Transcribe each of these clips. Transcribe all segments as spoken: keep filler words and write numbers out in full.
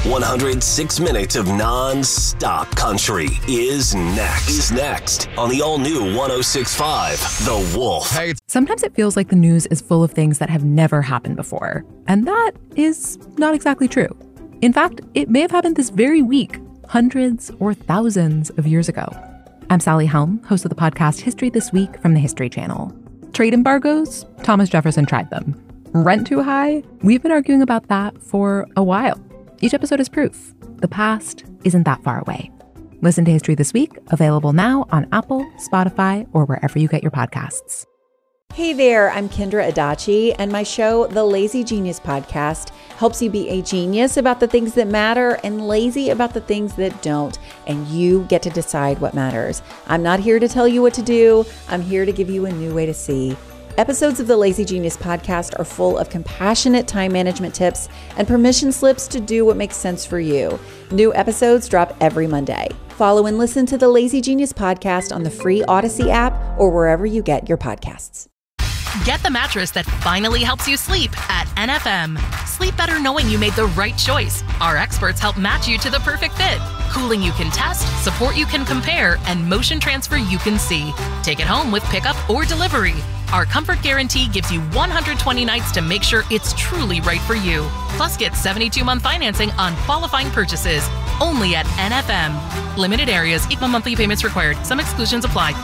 one hundred six minutes of non-stop country is next. Is next on the all-new one oh six point five The Wolf. Hey. Sometimes it feels like the news is full of things that have never happened before. And that is not exactly true. In fact, it may have happened this very week, hundreds or thousands of years ago. I'm Sally Helm, host of the podcast History This Week from the History Channel. Trade embargoes? Thomas Jefferson tried them. Rent too high? We've been arguing about that for a while. Each episode is proof. The past isn't that far away. Listen to History This Week, available now on Apple, Spotify, or wherever you get your podcasts. Hey there, I'm Kendra Adachi, and my show, The Lazy Genius Podcast, helps you be a genius about the things that matter and lazy about the things that don't, and you get to decide what matters. I'm not here to tell you what to do. I'm here to give you a new way to see. Episodes of the Lazy Genius Podcast are full of compassionate time management tips and permission slips to do what makes sense for you. New episodes drop every Monday. Follow and listen to the Lazy Genius Podcast on the free Odyssey app or wherever you get your podcasts. Get the mattress that finally helps you sleep at N F M. Sleep better knowing you made the right choice. Our experts help match you to the perfect fit. Cooling you can test, support you can compare, and motion transfer you can see. Take it home with pickup or delivery. Our comfort guarantee gives you one hundred twenty nights to make sure it's truly right for you. Plus, get seventy-two month financing on qualifying purchases. Only at N F M. Limited areas, equal monthly payments required. Some exclusions apply.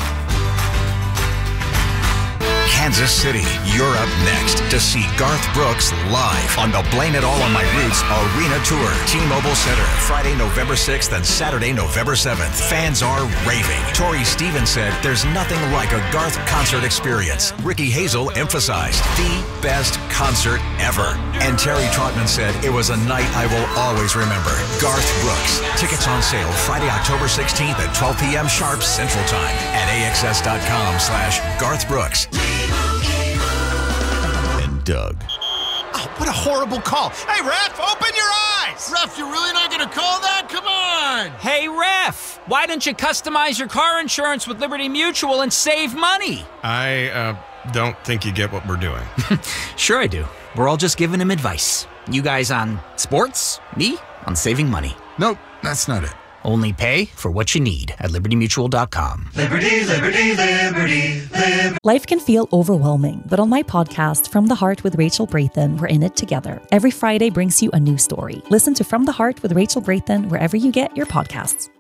Kansas City, you're up next to see Garth Brooks live on the Blame It All on My Roots Arena Tour. T-Mobile Center, Friday, November sixth and Saturday, November seventh. Fans are raving. Tori Stevens said there's nothing like a Garth concert experience. Ricky Hazel emphasized the best concert ever. And Terry Trotman said it was a night I will always remember. Garth Brooks. Tickets on sale Friday, October sixteenth at twelve p.m. sharp Central Time at axs.com slash Garth Brooks. And Doug. Oh, what a horrible call. Hey, ref, open your eyes. Ref, you're really not going to call that? Come on. Hey, ref, why don't you customize your car insurance with Liberty Mutual and save money? I uh, don't think you get what we're doing. Sure I do. We're all just giving him advice. You guys on sports, me on saving money. Nope, that's not it. Only pay for what you need at liberty mutual dot com. Liberty, liberty, liberty, liberty. Life can feel overwhelming, but on my podcast, From the Heart with Rachel Brathen, we're in it together. Every Friday brings you a new story. Listen to From the Heart with Rachel Brathen wherever you get your podcasts.